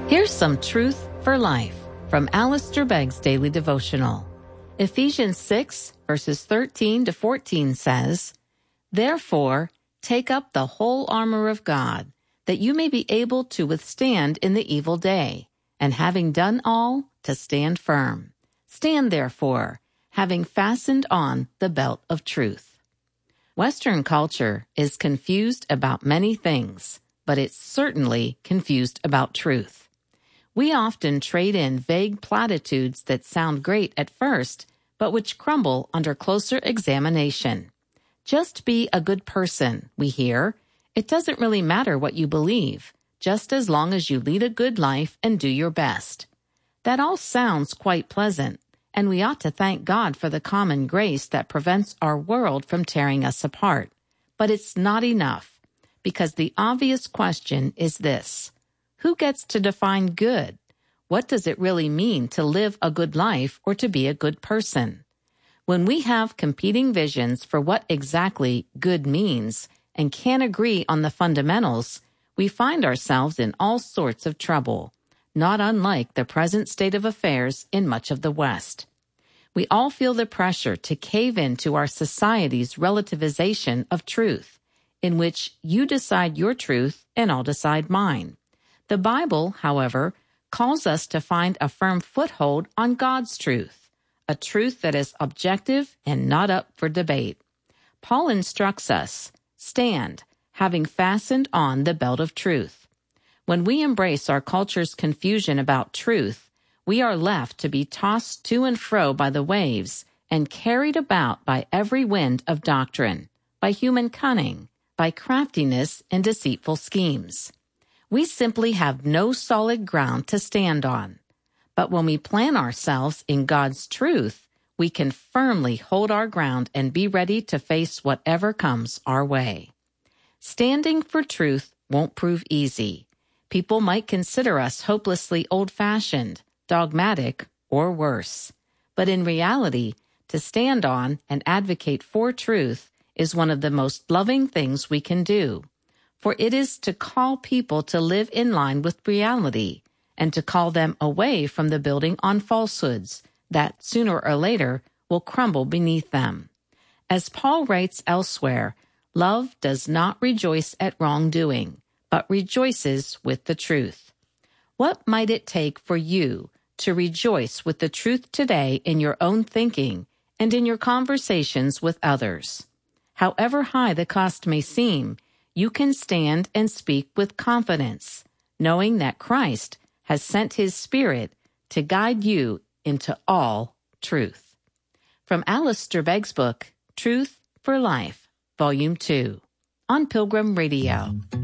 Here's some truth for life from Alistair Begg's Daily Devotional. Ephesians 6, verses 13 to 14 says, "Therefore, take up the whole armor of God, that you may be able to withstand in the evil day, and having done all, to stand firm. Stand therefore, having fastened on the belt of truth." Western culture is confused about many things, but it's certainly confused about truth. We often trade in vague platitudes that sound great at first, but which crumble under closer examination. Just be a good person, we hear. It doesn't really matter what you believe, just as long as you lead a good life and do your best. That all sounds quite pleasant, and we ought to thank God for the common grace that prevents our world from tearing us apart. But it's not enough, because the obvious question is this: who gets to define good? What does it really mean to live a good life or to be a good person? When we have competing visions for what exactly good means and can't agree on the fundamentals, we find ourselves in all sorts of trouble, not unlike the present state of affairs in much of the West. We all feel the pressure to cave into our society's relativization of truth, in which you decide your truth and I'll decide mine. The Bible, however, calls us to find a firm foothold on God's truth, a truth that is objective and not up for debate. Paul instructs us, "Stand, having fastened on the belt of truth." When we embrace our culture's confusion about truth, we are left to be tossed to and fro by the waves and carried about by every wind of doctrine, by human cunning, by craftiness and deceitful schemes. We simply have no solid ground to stand on. But when we plant ourselves in God's truth, we can firmly hold our ground and be ready to face whatever comes our way. Standing for truth won't prove easy. People might consider us hopelessly old-fashioned, dogmatic, or worse. But in reality, to stand on and advocate for truth is one of the most loving things we can do. For it is to call people to live in line with reality and to call them away from the building on falsehoods that sooner or later will crumble beneath them. As Paul writes elsewhere, love does not rejoice at wrongdoing, but rejoices with the truth. What might it take for you to rejoice with the truth today in your own thinking and in your conversations with others? However high the cost may seem, you can stand and speak with confidence, knowing that Christ has sent His Spirit to guide you into all truth. From Alistair Begg's book, Truth for Life, Volume 2, on Pilgrim Radio.